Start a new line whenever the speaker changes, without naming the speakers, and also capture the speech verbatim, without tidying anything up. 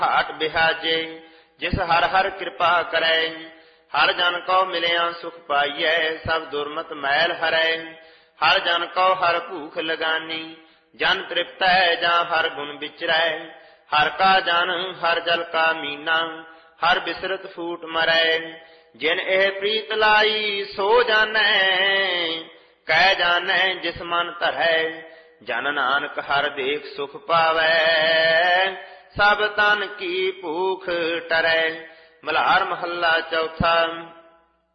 Hot ਬਿਹਾਜੇ ਜਿਸ ਹਰ ਹਰ ਕਿਰਪਾ ਕਰੈ। ਹਰ ਜਨ ਕਉ ਮਿਲਿਆ ਸੁਖ ਪਾਈਐ ਸਭ ਦੁਰਮਤ ਮੈਲ ਹਰੈ। ਹਰ ਜਨ ਕਉ ਹਰ ਭੂਖ ਲਗਾਨੀ ਜਨ ਤ੍ਰਿਪਤੈ ਜਾਂ ਹਰ ਗੁਣ ਵਿਚਰੈ। ਹਰ ਕਾ ਜਨ ਹਰ ਜਲ ਕਾ ਮੀਨਾ ਹਰ ਬਿਸਰਤ ਫੂਟ ਮਰੈ। ਜਿਨ ਇਹ ਪ੍ਰੀਤ ਲਾਈ ਸੋ ਜਾਣੈ ਕਹਿ ਜਾਣੈ ਜਿਸ ਮਨ ਧਰੈ। ਜਨ ਨਾਨਕ ਹਰ ਦੇਖ ਸੁਖ ਪਾਵੈ ਸਭ ਤਨ ਕੀ ਭੂਖ ਟਰੈ। ਮਲਹਾਰ ਮਹੱਲਾ ਚੌਥਾ।